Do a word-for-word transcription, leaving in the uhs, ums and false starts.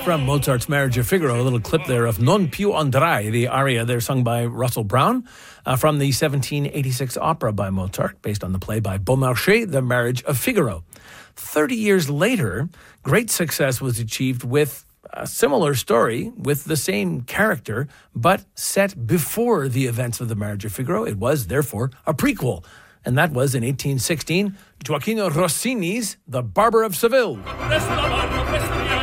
From Mozart's Marriage of Figaro, a little clip there of Non più andrai, the aria there sung by Russell Brown uh, from the seventeen eighty-six opera by Mozart, based on the play by Beaumarchais, The Marriage of Figaro. Thirty years later, great success was achieved with a similar story with the same character, but set before the events of The Marriage of Figaro. It was, therefore, a prequel. And that was in eighteen sixteen, Gioachino Rossini's The Barber of Seville.